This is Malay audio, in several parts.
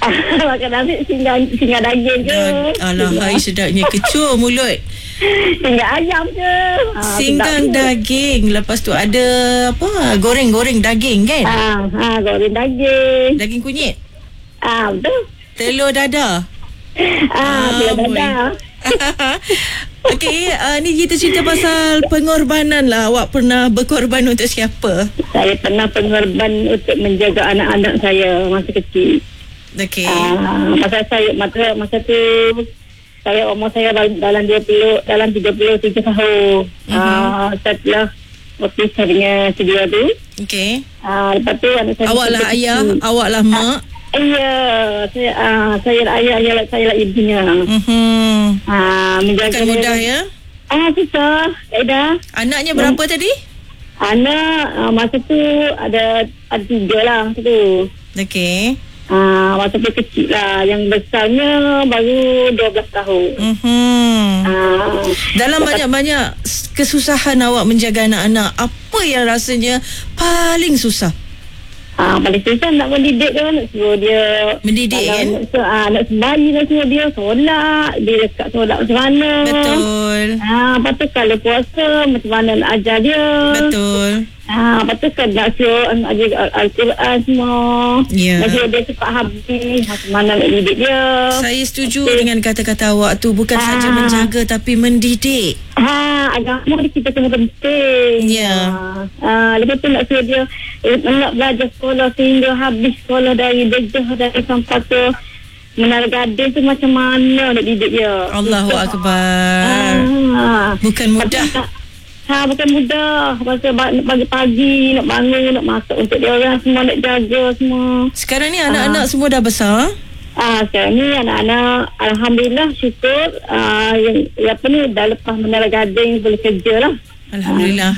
Makan nasi singgah daging ke. Alah, hai sedapnya kecoh mulut. Singgah ayam ke. Singgang daging. Lepas tu ada apa? Goreng-goreng daging kan? Goreng daging. Daging kunyit. Betul. Telur dadah. Telur dadah. Okey, ni kita cerita pasal pengorbanan lah. Awak pernah berkorban untuk siapa? Saya pernah pengorban untuk menjaga anak-anak saya masa kecil. Okey. Masa tu saya umur saya dalam 33 tahun. Setelah berpisah dengan sedia tu. Okey. Lepas tu anak saya. Awak lah ayah, awak lah mak. Ya, saya lah ayah, saya lah ibunya. Menjaga Bukan mudah ya? Susah. Dah. Anaknya berapa tadi? Anak masa tu ada 3 lah masa tu. Okey. Masa tu kecil lah. Yang besarnya baru 12 tahun. Dalam banyak-banyak kesusahan awak menjaga anak-anak, apa yang rasanya paling susah? Paling susah nak mendidik dia, nak suruh dia mendidik kan? Nak sembahyang, nak suruh dia solat, dia dekat solat macam mana. Betul. Lepas tu kalau puasa macam mana nak ajar dia. Betul. Lepas tu kan nak suruh ajar Al-Quran semua. Nak suruh dia cepat habis, macam mana nak didik dia. Saya setuju dengan kata-kata awak tu. Bukan saja menjaga tapi mendidik. Agama kita kena penting. Lepas tu nak suruh dia nak belajar sekolah sehingga habis sekolah dari Dejah dari sampai ke Menara Gading tu macam mana nak didik dia. Allahu Akbar. Bukan mudah. Bukan mudah. Masa pagi-pagi nak bangun, nak masak untuk dia orang semua, nak jaga semua. Sekarang ni anak-anak semua dah besar? Sekarang ni anak-anak alhamdulillah syukur yang dah lepas Menara Gading boleh kerja lah. Alhamdulillah.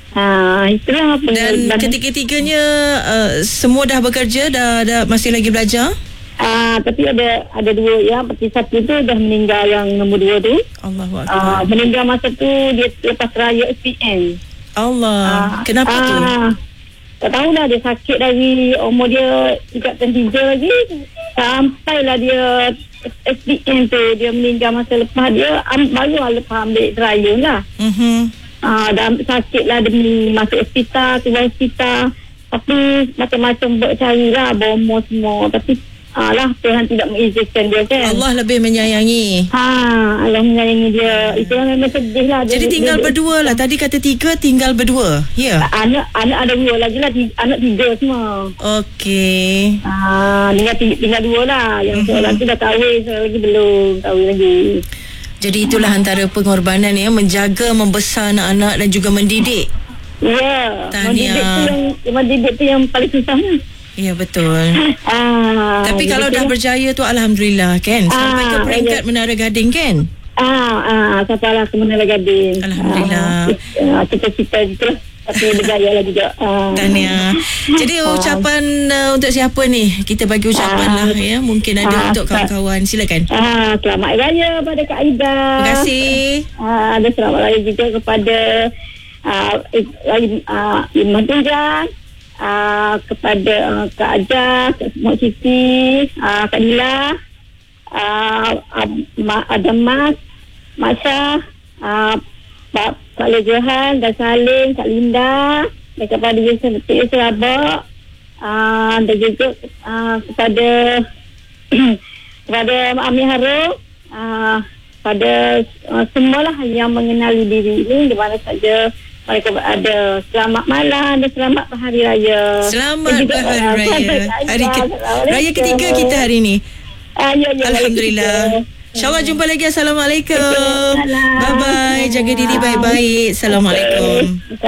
Itulah. Dan ketiga-tiganya semua dah bekerja, dah masih lagi belajar? Tapi ada 2 ya. Seperti satu tu dah meninggal, yang nombor 2 tu. Allahu Akbar. Meninggal masa tu dia lepas raya SPM. Allah. Kenapa tu? Tak tahulah, dia sakit dari umur dia 3 lagi. Sampailah dia SPM tu, dia meninggal masa lepas dia baru lepas ambil raya lah. Dah sakit lah, dia masuk hospital, keluar hospital. Tapi macam-macam buat carilah, bomor semua. Tapi Tuhan tidak mengizinkan dia kan. Allah lebih menyayangi. Allah menyayangi dia. Itu memang sedih lah. Jadi tinggal berdua lah. Tadi kata 3, tinggal berdua. Ya. Anak ada 2 lagi lah. Anak 3 semua. Okey. Tinggal 2 lah. Yang seorang tu dah kahwin, seorang lagi belum kahwin lagi. Jadi itulah antara pengorbanan ya, menjaga, membesar anak-anak dan juga mendidik. Ya. Tahniah. Mendidik tu yang paling susahnya. Ya, betul. Tapi kalau dah berjaya tu alhamdulillah kan. Sampai ke peringkat Menara Gading kan? Sampailah ke Menara Gading. Alhamdulillah. Cita-cita gitu lah. Tapi berjaya lah juga. Tahniah. Jadi ucapan untuk siapa ni? Kita bagi ucapan lah ya. Mungkin ada untuk kawan-kawan. Silakan. Selamat Raya pada Kak Aida. Terima kasih. Ada selamat Raya juga kepada Imam Tunjang. Kepada Kak Ajah, Kak Mak Siti, Kak Dila, Adam Mas, Mak Syah, Pak Le Johan, dan Salim, Kak Linda, dan kepada Yusuf Rabak, dan juga kepada kepada Ami Harum, pada semualah yang mengenali diri ini di mana saja mereka berada. Selamat malam dan selamat Hari Raya. Selamat Hari Raya. Raya ketiga kita hari ini. Alhamdulillah. InsyaAllah jumpa lagi. Assalamualaikum. Bye-bye. Jaga diri baik-baik. Assalamualaikum.